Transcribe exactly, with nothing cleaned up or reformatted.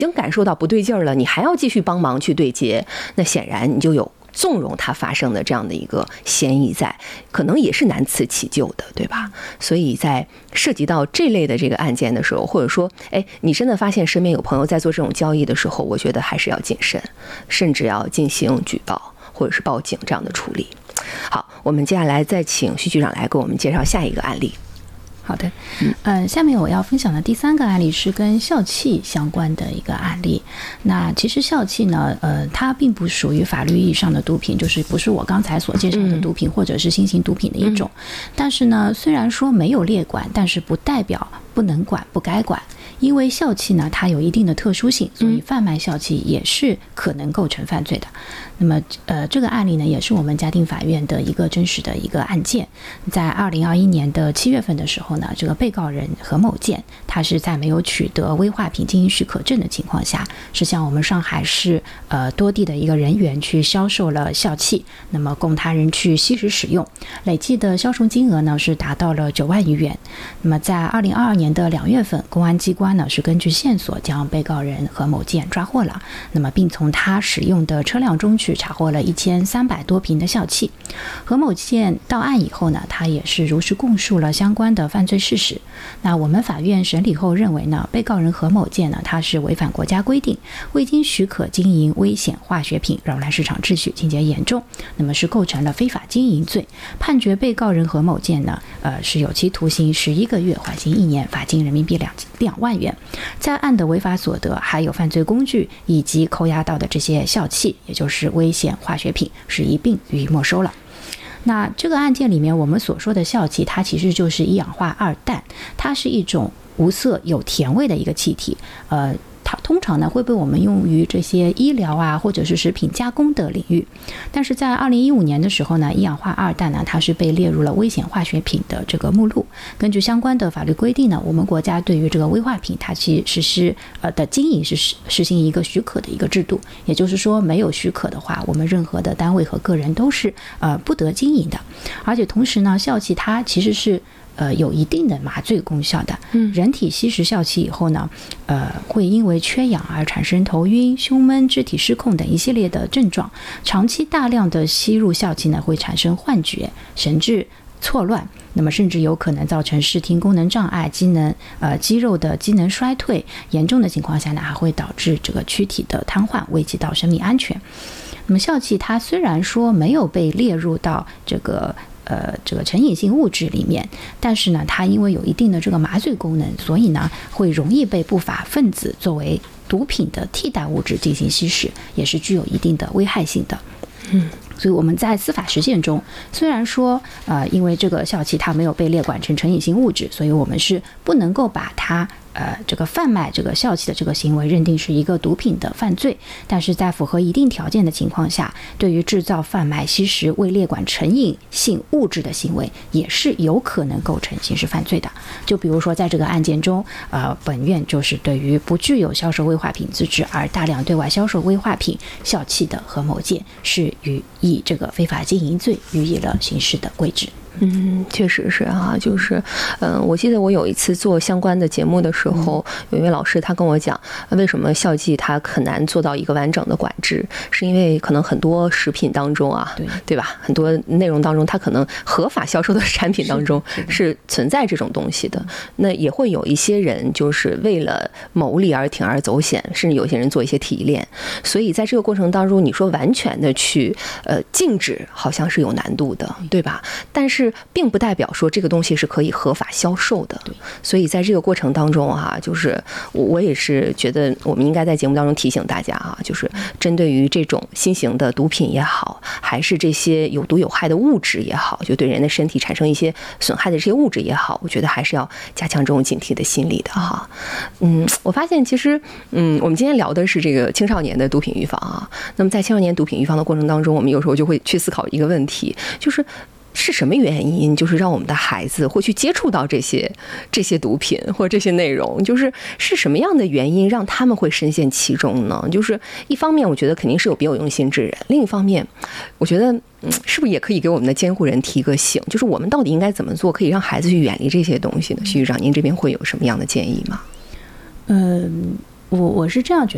经感受到不对劲儿了，你还要继续帮忙去对接，那显然你就有纵容它发生的这样的一个嫌疑在，可能也是难辞其咎的，对吧？所以在涉及到这类的这个案件的时候，或者说，哎，你真的发现身边有朋友在做这种交易的时候，我觉得还是要谨慎，甚至要进行举报或者是报警这样的处理。好，我们接下来再请徐局长来给我们介绍下一个案例。 好的，嗯，下面我要分享的第三个案例是跟笑气相关的一个案例。那其实笑气呢，呃，它并不属于法律意义上的毒品，就是不是我刚才所介绍的毒品或者是新型毒品的一种。但是呢，虽然说没有列管，但是不代表不能管、不该管。因为笑气呢，它有一定的特殊性，所以贩卖笑气也是可能构成犯罪的。那么，呃，这个案例呢，也是我们嘉定法院的一个真实的一个案件。在二零二一年的七月份的时候呢，这个被告人何某健，他是在没有取得危化品经营许可证的情况下，是向我们上海市呃多地的一个人员去销售了笑气，那么供他人去吸食使用，累计的销售金额呢是达到了九万余元。那么在二零二二年的两月份，公安机关呢是根据线索将被告人何某健抓获了，那么并从他使用的车辆中去查获了一千三百多瓶的笑气。何某健到案以后呢，他也是如实供述了相关的犯罪事实。那我们法院审理后认为呢，被告人何某健呢，他是违反国家规定，未经许可经营危险化学品，扰乱市场秩序，情节严重，那么是构成了非法经营罪，判决被告人何某健呢，呃，是有期徒刑十一个月，缓刑一年，罚金人民币两两万元。在案的违法所得还有犯罪工具以及扣押到的这些笑气，也就是危险化学品，是一并予以没收了。那这个案件里面我们所说的笑气，它其实就是一氧化二氮，它是一种无色有甜味的一个气体，呃它通常呢会被我们用于这些医疗啊或者是食品加工的领域。但是在二零一五年的时候呢，一氧化二氮呢它是被列入了危险化学品的这个目录。根据相关的法律规定呢，我们国家对于这个危化品它其实施呃的经营是实行一个许可的一个制度，也就是说没有许可的话，我们任何的单位和个人都是呃不得经营的。而且同时呢，笑气它其实是呃，有一定的麻醉功效的。嗯，人体吸食笑气以后呢，呃，会因为缺氧而产生头晕、胸闷、肢体失控等一系列的症状。长期大量的吸入笑气呢，会产生幻觉、神志错乱，那么甚至有可能造成视听功能障碍、机能呃肌肉的机能衰退，严重的情况下呢，还会导致这个躯体的瘫痪，危及到生命安全。那么笑气它虽然说没有被列入到这个呃，这个成瘾性物质里面，但是呢，它因为有一定的这个麻醉功能，所以呢，会容易被不法分子作为毒品的替代物质进行吸食，也是具有一定的危害性的。嗯，所以我们在司法实践中，虽然说呃，因为这个笑气它没有被列管成成瘾性物质，所以我们是不能够把它呃，这个贩卖这个笑气的这个行为认定是一个毒品的犯罪，但是在符合一定条件的情况下，对于制造、贩卖、吸食未列管成瘾性物质的行为，也是有可能构成刑事犯罪的。就比如说在这个案件中，呃，本院就是对于不具有销售危化品资质而大量对外销售危化品笑气的何某健，是予以这个非法经营罪予以了刑事的规制。 嗯，确实是啊，就是，嗯、呃，我记得我有一次做相关的节目的时候，有一位老师他跟我讲，为什么笑气它很难做到一个完整的管制，是因为可能很多食品当中啊，对对吧？很多内容当中，它可能合法销售的产品当中是存在这种东西的。那也会有一些人就是为了牟利而铤而走险，甚至有些人做一些提炼。所以在这个过程当中，你说完全的去呃禁止，好像是有难度的，对吧？但是并不代表说这个东西是可以合法销售的，所以在这个过程当中哈、啊，就是我我也是觉得我们应该在节目当中提醒大家哈、啊，就是针对于这种新型的毒品也好，还是这些有毒有害的物质也好，就对人的身体产生一些损害的这些物质也好，我觉得还是要加强这种警惕的心理的哈。嗯，我发现其实嗯，我们今天聊的是这个青少年的毒品预防啊，那么在青少年毒品预防的过程当中，我们有时候就会去思考一个问题，就是是什么原因，就是让我们的孩子会去接触到这些这些毒品或者这些内容，就是是什么样的原因让他们会深陷其中呢？就是一方面我觉得肯定是有别有用心之人，另一方面我觉得嗯，是不是也可以给我们的监护人提个醒，就是我们到底应该怎么做可以让孩子去远离这些东西呢？徐局长您这边会有什么样的建议吗？ 嗯，我我是这样觉